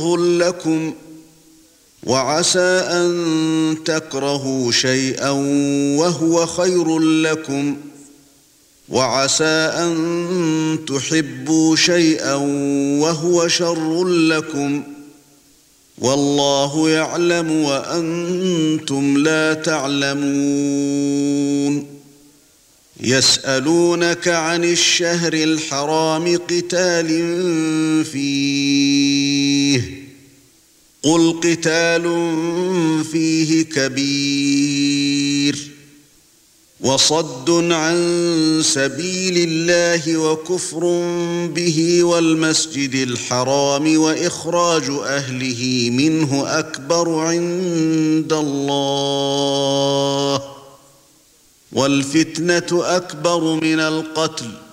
لكم وعسى أن تكرهوا شيئا وهو خير لكم وعسى أن تحبوا شيئا وهو شر لكم والله يعلم وأنتم لا تعلمون يسألونك عن الشهر الحرام قتال فيه قل قتال فيه كبير وصد عن سبيل الله وكفر به والمسجد الحرام وإخراج أهله منه أكبر عند الله والفتنة أكبر من القتل